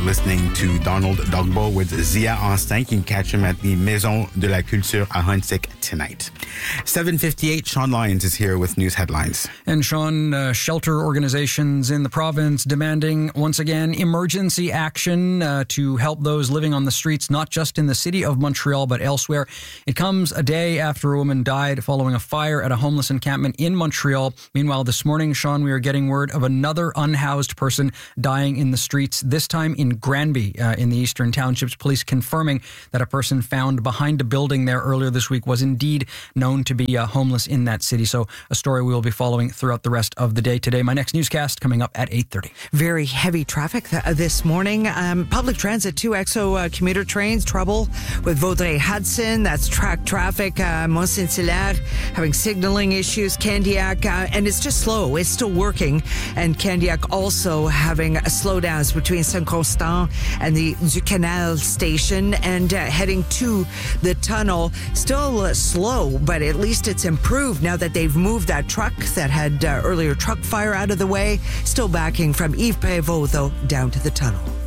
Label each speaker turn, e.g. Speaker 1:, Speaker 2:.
Speaker 1: listening to Donald Dogbo with Zia Austin. You can catch him at the Maison de la Culture à Huntsic tonight. 7:58, Sean Lyons is here with news headlines.
Speaker 2: And Sean, shelter organizations in the province demanding, once again, emergency action to help those living on the streets, not just in the city of Montreal, but elsewhere. It comes a day after a woman died following a fire at a homeless encampment in Montreal. Meanwhile, this morning, Sean, we are getting word of another unhoused person dying in the streets, this time in Granby, in the Eastern Townships. Police confirming that a person found behind a building there earlier this week was indeed known to be homeless in that city. So a story we will be following throughout the rest of the day today. My next newscast coming up at 8:30.
Speaker 3: Very heavy traffic this morning. Public transit, 2 EXO commuter trains, trouble with Vaudreuil-Hudson. That's track traffic. Mont-Saint-Hilaire having signaling issues. Candiac, and it's just slow. It's still working. And Candiac also having slowdowns between Saint-Constant and the Du Canal station, and heading to the tunnel. Still slow, but at least it's improved now that they've moved that truck that had earlier truck fire out of the way. Still backing from Yves Prévost, though, down to the tunnel.